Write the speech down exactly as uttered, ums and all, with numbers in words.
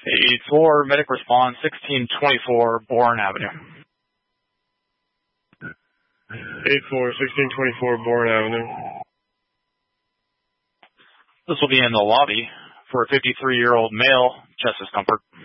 eight four, medic response, sixteen twenty-four, Bourne Avenue. eight four, sixteen twenty-four, Bourne Avenue. This will be in the lobby for a fifty-three-year-old male, chest discomfort.